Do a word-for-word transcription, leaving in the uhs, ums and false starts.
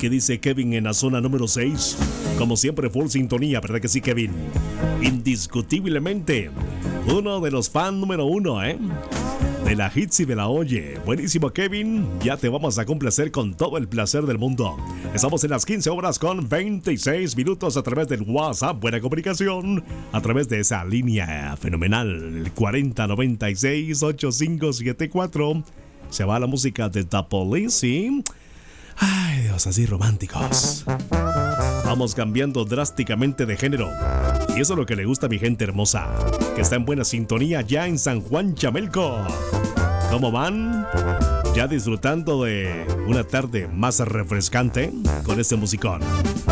¿Qué dice Kevin en la zona número seis? Como siempre, full sintonía, ¿verdad que sí, Kevin? Indiscutiblemente, uno de los fans número uno, ¿eh? De la hits y de la oye. Buenísimo, Kevin. Ya te vamos a complacer con todo el placer del mundo. Estamos en las quince horas con veintiséis minutos a través del WhatsApp. Buena comunicación a través de esa línea fenomenal. cuarenta noventa y seis ochenta y cinco setenta y cuatro. Se va la música de The Police y... ay, Dios, así románticos. Vamos cambiando drásticamente de género. Y eso es lo que le gusta a mi gente hermosa, que está en buena sintonía ya en San Juan Chamelco. ¿Cómo van? Ya disfrutando de una tarde más refrescante con este musicón.